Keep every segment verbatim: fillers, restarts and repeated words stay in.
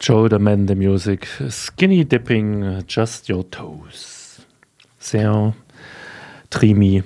Joe the Man the Music, Skinny Dipping, Just Your Toes. Sehr dreamy.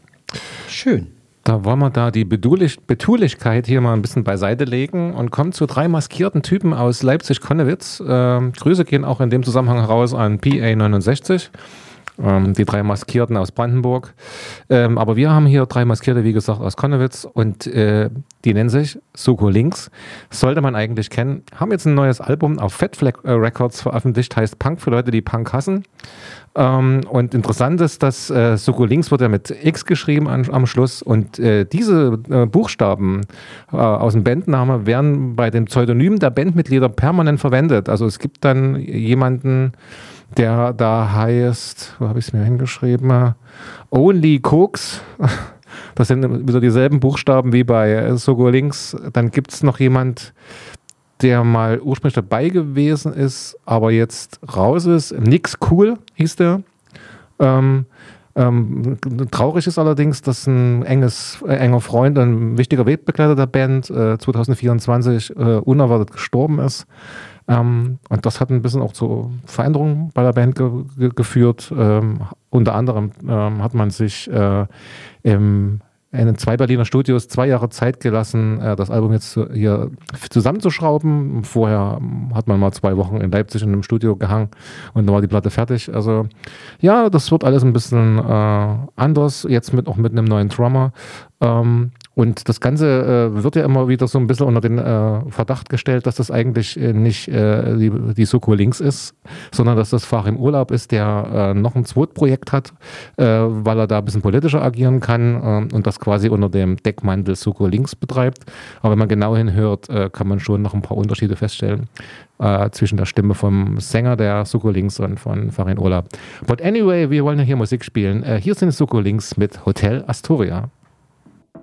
Schön. Da wollen wir da die Betulich- Betulichkeit hier mal ein bisschen beiseite legen und kommen zu drei maskierten Typen aus Leipzig-Konnewitz. Ähm, Grüße gehen auch in dem Zusammenhang heraus an P A neunundsechzig. Ähm, die drei Maskierten aus Brandenburg. Ähm, aber wir haben hier drei Maskierte, wie gesagt, aus Konnewitz und äh, die nennen sich Soko Links. Sollte man eigentlich kennen. Haben jetzt ein neues Album auf Fat Flag äh, Records veröffentlicht, heißt Punk für Leute, die Punk hassen. Ähm, und interessant ist, dass äh, Soko Links wird ja mit X geschrieben an, am Schluss und äh, diese äh, Buchstaben äh, aus dem Bandname werden bei den Pseudonymen der Bandmitglieder permanent verwendet. Also es gibt dann jemanden, der da heißt, wo habe ich es mir hingeschrieben? Only Cooks. Das sind wieder dieselben Buchstaben wie bei Soko Links. Dann gibt es noch jemand, der mal ursprünglich dabei gewesen ist, aber jetzt raus ist. Nix Cool hieß der. Ähm, ähm, traurig ist allerdings, dass ein enges, äh, enger Freund, ein wichtiger Wegbegleiter der Band, äh, zwanzig vierundzwanzig äh, unerwartet gestorben ist. Ähm, und das hat ein bisschen auch zu Veränderungen bei der Band ge- ge- geführt. Ähm, unter anderem ähm, hat man sich äh, im in zwei Berliner Studios zwei Jahre Zeit gelassen, äh, das Album jetzt hier zusammenzuschrauben. Vorher hat man mal zwei Wochen in Leipzig in einem Studio gehangen und dann war die Platte fertig. Also ja, das wird alles ein bisschen äh, anders, jetzt mit auch mit einem neuen Drummer. Ähm, und das Ganze äh, wird ja immer wieder so ein bisschen unter den äh, Verdacht gestellt, dass das eigentlich äh, nicht äh, die, die Soko Links ist, sondern dass das Farim Urlaub ist, der äh, noch ein Zweitprojekt hat, äh, weil er da ein bisschen politischer agieren kann äh, und das quasi unter dem Deckmantel Soko Links betreibt. Aber wenn man genau hinhört, äh, kann man schon noch ein paar Unterschiede feststellen äh, zwischen der Stimme vom Sänger der Soko Links und von Farim Urlaub. But anyway, wir wollen ja hier Musik spielen. Äh, hier sind Soko Links mit Hotel Astoria.